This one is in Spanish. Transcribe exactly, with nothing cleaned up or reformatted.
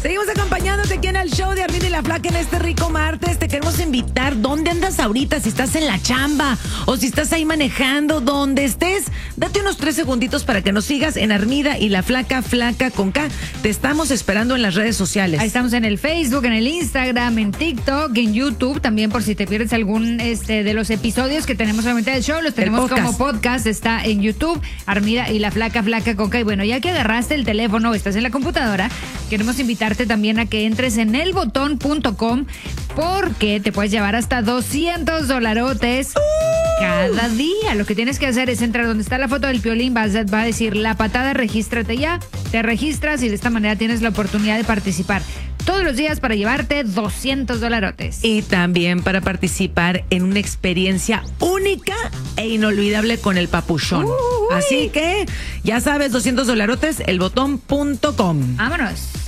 Seguimos acompañándote aquí en el show de Armin y la Flaca en este rico martes. Te queremos invitar. ¿Dónde andas ahorita? Si estás en la chamba o si estás ahí manejando, donde estés, date unos tres segunditos para que nos sigas en Armida y la Flaca, Flaca con K. Te estamos esperando en las redes sociales. Ahí estamos en el Facebook, en el Instagram, en TikTok, en YouTube. También por si te pierdes algún este de los episodios que tenemos solamente del show, los tenemos podcast. como podcast. Está en YouTube, Armida y la Flaca, Flaca con K. Y bueno, ya que agarraste el teléfono o estás en la computadora, queremos invitarte también a que entres en el botón punto com porque te puedes llevar hasta doscientos dolarotes cada día. Lo que tienes que hacer es entrar donde está la foto del Piolín, vas a, va a decir La Patada, regístrate ya, te registras y de esta manera tienes la oportunidad de participar todos los días para llevarte doscientos dolarotes. Y también para participar en una experiencia única e inolvidable con el Papuchón. Uy. Así que, ya sabes, doscientos dolarotes, el botón punto com. Vámonos.